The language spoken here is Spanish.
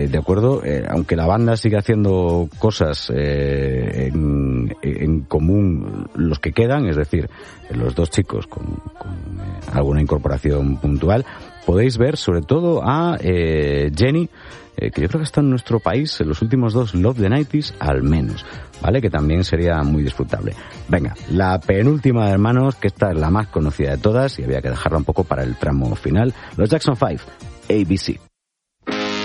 de acuerdo, aunque la banda sigue haciendo cosas en común, los que quedan, es decir, los dos chicos con alguna incorporación puntual, podéis ver sobre todo a Jenny, que yo creo que está en nuestro país en los últimos dos Love the 90s al menos, ¿vale? Que también sería muy disfrutable. Venga, la penúltima de hermanos, que esta es la más conocida de todas y había que dejarla un poco para el tramo final, los Jackson 5, ABC.